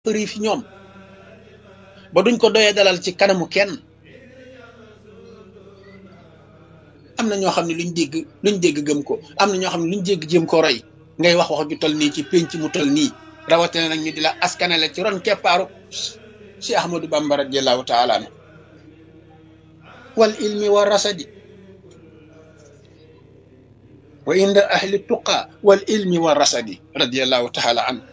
bëri fi ñoom ba duñ ko doyee dalal ci kanamu kenn. am na ñoo xam ne luñ dégg gëm ko, am na ñoo xam ne luñ dégg jéem ko roy ngay wax ju tol nii ci pénc mu tol nii rawatina nag ñu di la askanale ci ron keppaaru si Ahmadou Bamba radiyallahu taala anhu wal ilmi wa rasadi wa inda ahli tuqa wal ilmi wa rasadi radiyallahu taala anhu.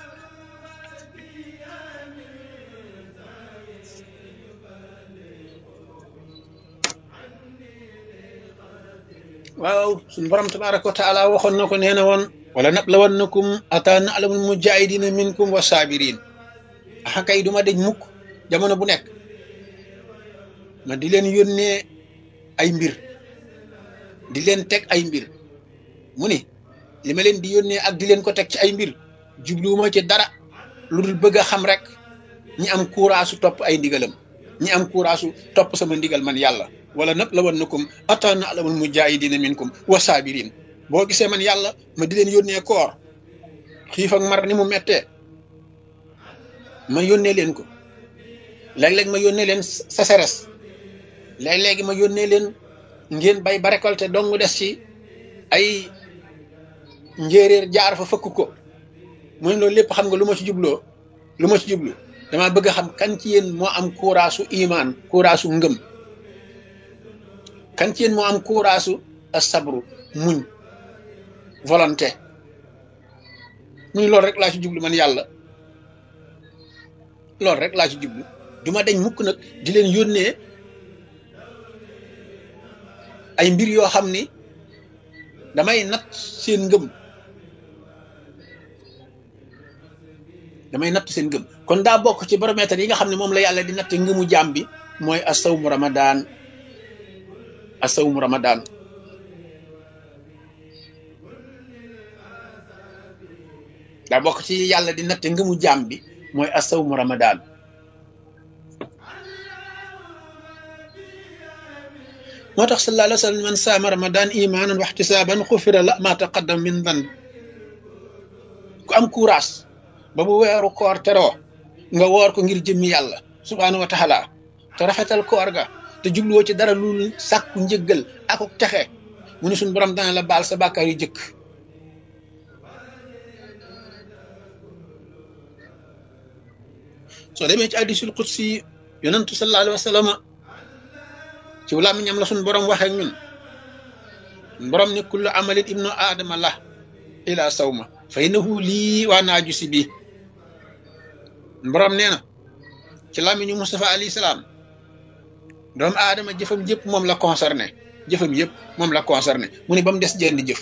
waaw suñu borom tabaraka wa taala waxoon na ko nee na woon wala nablawannakum ata na'lamul mujahidina minkum wa sabirin. axa kay duma deñ mukk jamono bu nekk ma di leen yónnee ay mbir di leen teg ay mbir mu ni li ma leen di yónnee ak di leen ko teg ci ay mbir jubluwuma ci dara lu dul bëgg a xam rek ñi am courage topp ay ndigalam, ñi am courage topp sama ndigal man yàlla. wala nablawannakum ata na'lamul mujahidina minkum wa sabirin. boo gisee man yàlla ma di leen yónnee koor, xiif ak mar ni mu mettee ma yónnee leen ko, léeg-léeg ma yónnee leen sécheresse, léeg-léegi ma yónnee leen ngeen bay ba récolté dong des ci ay njéeréer jaar fa fëkk ko. mu ne loolu lépp xam nga lu ma ci jubloo, lu ma ci jublu dama bëgg a xam kan ci yéen moo am courage iman, courage ngëm, kan ci yéen moo am courage as-sabru muñ, volonté. mu ne loolu rek laa ci jublu man yàlla, loolu rek laa ci jublu. duma deñ mukk nag di leen yónnee ay mbir yoo xam ni damay natt seen ngëm, damay natt seen ngëm. kon daa bokk ci baromètre yi nga xam ne moom la yàlla di natt ngëmu jaam bi mooy asawmu ramadan, asawmu ramadan. daa bokk ci yàlla di natt ngëmu jaam bi mooy asawmu ramadan. moo tax sallallahu alayhi wa sallam man saama ramadan imanan wa ihtisaban xufira la ma taqaddam min dan. ku am courage ba bu weeru koor teroo nga woor ko ngir jëmmi yàlla subhanahu wa taala te rafetal koor ga te jubluwoo ci dara lu sàkku njëggal ak texe, mu ne suñu borom dana la baal sa bàkkaar yu jëkk. soo demee ci hadiisul qudsi yonentu sallallahu alayhi wa sallam ci làmmiñam la suñu borom waxee ñun, borom ne kullu amalin ibnu aadama la ila sawma fa innahu lii wa ana ajusi bi. borom nee na ci làmmiñu Mustafa alayhi salaam, doomu aadama jëfam yëpp moom la concerné, jëfam yëpp moom la concerné. mu ne ba mu des jenn jëf,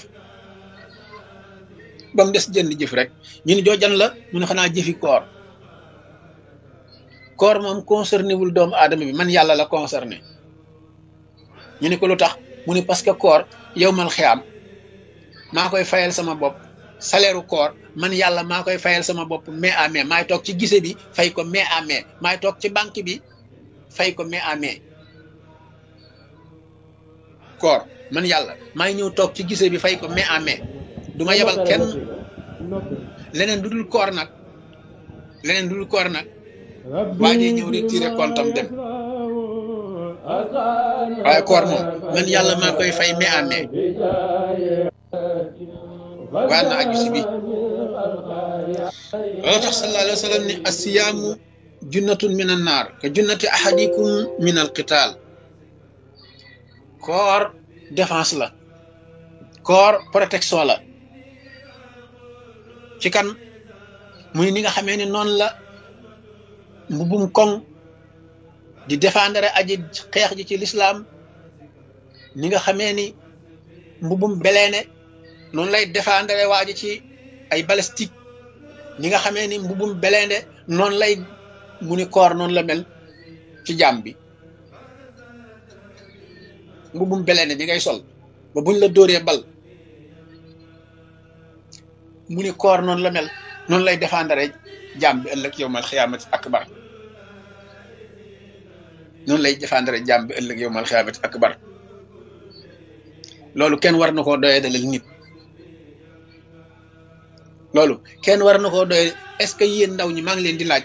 ba mu des jenn jëf rek. ñu ne joojan la, mu ne xanaa jëfi koor. koor moom concerné wul doomu aadama bi, man yàlla la concerné. ñu ne ko lu tax, mu ne parce que koor yawmal xiyaam maa koy fayal sama bopp salaire koor, man yàlla maa koy fayal sama bopp mai à mai. maay toog ci gise bi fay ko mai à mai, maay toog ci banque bi fay ko mai à mai. koor man yàlla maay ñëw toog ci gise bi fay ko mai à mai, du ma yebal kenn. leneen du dul koor nag, leneen du dul koor nag waajee ñëw retiré compte am dem. waaye koor moom man yàlla maa koy fay mai à mai. waa na aju si bi loolu tax sallallahu alayhi wa sallam ne asiyaamu junnatun min an naar ka junnati ahadikum min al qital. koor défense la, koor protection la. ci kan? muy ni nga xamee ni noonu la mbubum koŋ di défendre aji xeex ji ci l'islam, ni nga xamee ni mbubum beleene noonu lay défendre waa ji ci ay balistique, ni nga xamee ni mbubum beleene noonu lay, mu ni koor noonu la mel ci jaam bi. mbubum beleene bi ngay sol ba buñ la dóoree bal, mu ni koor noonu la mel, noonu lay défendre jaam bi ëllëg yawmal xiyaamati akbar. noonu lay défendre jaam bi ëllëg yawmal xiyaamati akbar. loolu kenn war na koo doyee dalal nit, loolu kenn war na koo doyee est ce que yéen ndaw ñi maa ngi leen di laaj